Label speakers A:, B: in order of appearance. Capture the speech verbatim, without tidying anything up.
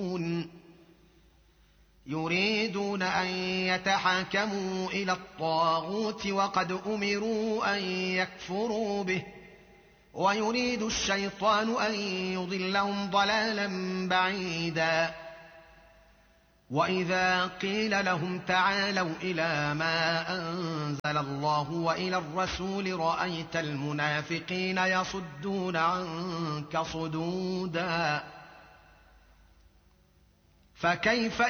A: يريدون أن يتحاكموا إلى الطاغوت وقد أمروا أن يكفروا به ويريد الشيطان أن يضلهم ضلالا بعيدا. وإذا قيل لهم تعالوا إلى ما أنزل الله وإلى الرسول رأيت المنافقين يصدون عنك صدودا. فكيف